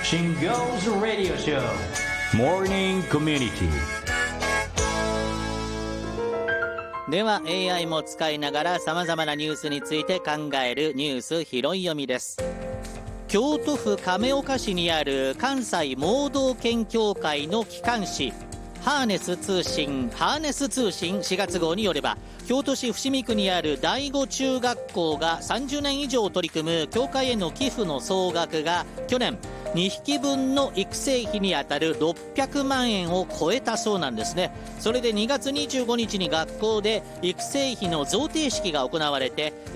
新ゴーズラディオショーモーニングコミュニティでは AI も使いながらさまざまなニュースについて考えるニュース拾い読みです。京都府亀岡市にある関西盲導犬協会の機関紙ハーネス通信4月号によれば、京都市伏見区にある第五中学校が30年以上取り組む協会への寄付の総額が去年2匹分の育成費にあたる600万円を超えたそうなんですね。それで2月25日に学校で育成費の贈呈式が行われて、